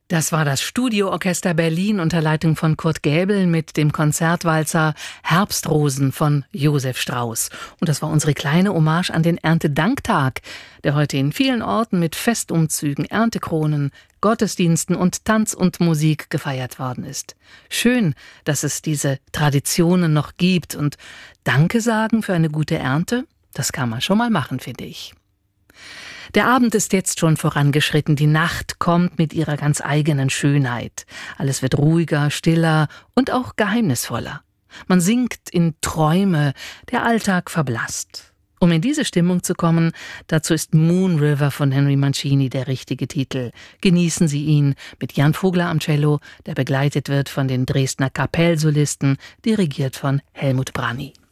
Das war das Studioorchester Berlin unter Leitung von Kurt Gäbel mit dem Konzertwalzer Herbstrosen von Josef Strauss. Und das war unsere kleine Hommage an den Erntedanktag, der heute in vielen Orten mit Festumzügen, Erntekronen, Gottesdiensten und Tanz und Musik gefeiert worden ist. Schön, dass es diese Traditionen noch gibt. Und Danke sagen für eine gute Ernte, das kann man schon mal machen, finde ich. Der Abend ist jetzt schon vorangeschritten, die Nacht kommt mit ihrer ganz eigenen Schönheit. Alles wird ruhiger, stiller und auch geheimnisvoller. Man sinkt in Träume, der Alltag verblasst. Um in diese Stimmung zu kommen, dazu ist Moon River von Henry Mancini der richtige Titel. Genießen Sie ihn mit Jan Vogler am Cello, der begleitet wird von den Dresdner Kapellsolisten, dirigiert von Helmut Brani.